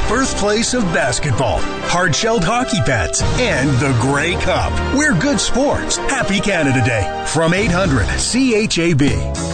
birthplace of basketball, hard-shelled hockey pads, and the Grey Cup. We're good sports. Happy Canada Day from 800 CHAB.